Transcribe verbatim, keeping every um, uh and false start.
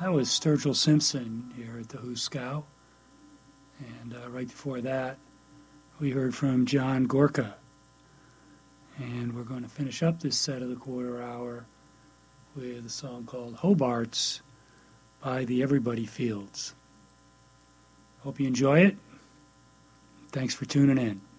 That was Sturgill Simpson here at the Huskow. And uh, right before that, we heard from John Gorka. And we're going to finish up this set of the quarter hour with a song called Hobarts by the Everybody Fields. Hope you enjoy it. Thanks for tuning in.